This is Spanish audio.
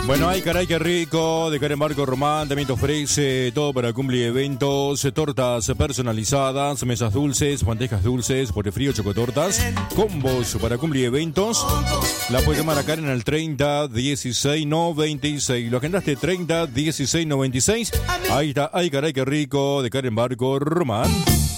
Bueno, ay caray, qué rico, de Karen Barco Román también te ofrece todo para cumplir eventos, tortas personalizadas, mesas dulces, bandejas dulces, frío, chocotortas, combos para cumplir eventos. La puedes llamar a Karen al 30 16 96. Lo agendaste 30 16 96. Ahí está, ay caray, qué rico, de Karen Barco Román.